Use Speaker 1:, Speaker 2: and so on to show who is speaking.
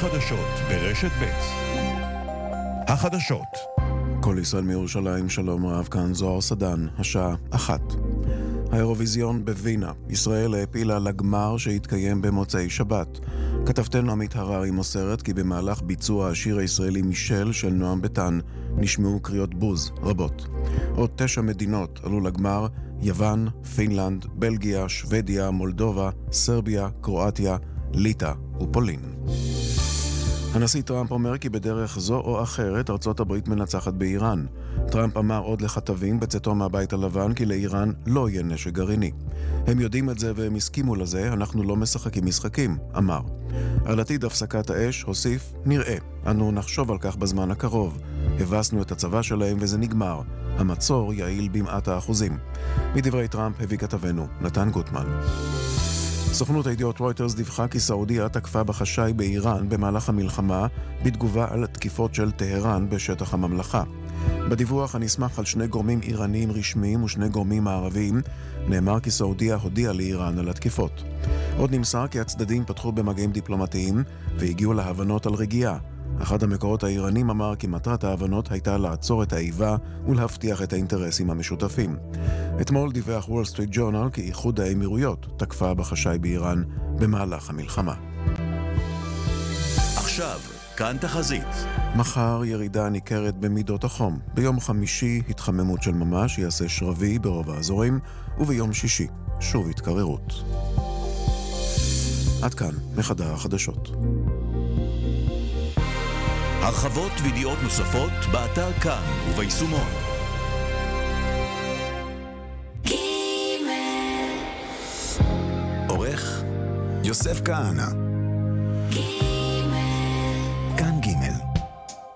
Speaker 1: החדשות ברשת ב'. החדשות.
Speaker 2: כל ישראל מירושלים, שלום רב, כאן זוהר סדן, השעה 1. האירוויזיון בווינה, ישראל העפילה לגמר שהתקיים במוצאי שבת. כתבתנו עמית הררי מוסרת כי במהלך ביצוע השיר הישראלי מישל של נועם ביטן נשמעו קריאות בוז רבות. עוד 9 מדינות עלו לגמר: יוון, פינלנד, בלגיה, שוודיה, מולדובה, סרביה, קרואטיה, ליטא ופולין. הנשיא טראמפ אומר כי בדרך זו או אחרת ארצות הברית מנצחת באיראן. טראמפ אמר עוד לכתבים בצאתו מהבית הלבן כי לאיראן לא יהיה נשק גרעיני. הם יודעים את זה והם הסכימו לזה, אנחנו לא משחקים משחקים, אמר. על עתיד הפסקת האש הוסיף, נראה, אנו נחשוב על כך בזמן הקרוב. הבסנו את הצבא שלהם וזה נגמר. המצור יעיל במעט האחוזים. מדברי טראמפ הביא כתבנו נתן גוטמן. סוכנות הידיעות רויטרס דיווחה כי סעודיה תקפה בחשאי באיראן במהלך המלחמה בתגובה על התקיפות של טהרן בשטח הממלכה. בדיווח הנסמך על 2 גורמים איראניים רשמיים ו2 גורמים מערביים, נאמר כי סעודיה הודיעה לאיראן על התקיפות. עוד נמסר כי הצדדים פתחו במגעים דיפלומטיים והגיעו להבנות על רגיעה. אחד המקורות האיראנים אמר כי מטרת ההבנות הייתה לעצור את האיבה ולהבטיח את האינטרסים המשותפים. אתמול דיווח וול סטריט ג'ורנל כי איחוד האמירויות תקפה בחשאי באיראן במהלך המלחמה.
Speaker 1: עכשיו, כאן תחזית.
Speaker 2: מחר ירידה ניכרת במידות החום. ביום חמישי התחממות של ממש, יעשה שרבי ברוב האזורים, וביום שישי שוב התקררות. עד כאן מחדר החדשות.
Speaker 1: הרחבות וידיעות נוספות באתר כאן וביישומון.
Speaker 3: עורך יוסף כהנא.